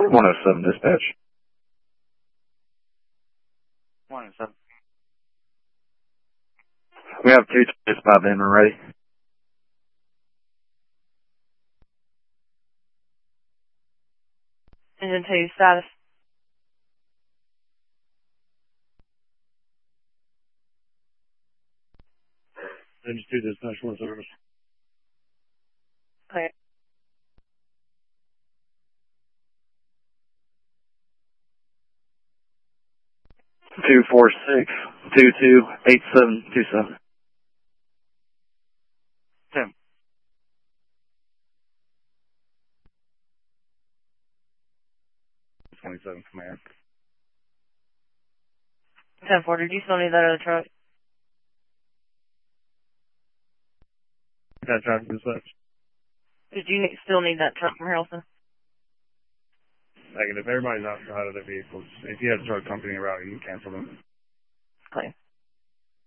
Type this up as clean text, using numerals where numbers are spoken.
107 dispatch. 107. We have 2 just by then, we're ready. Engine 2, status. Engine 2 dispatch, 1 service. Clear. Two 4-6-2-2-8-7-2-7. 10. 27 command. 10-4, did you still need that other truck? That traffic dispatch. Did you still need that truck from Harrelson? Negative. Everybody's outside of their vehicles. If you have a truck company route, you can cancel them. Clear.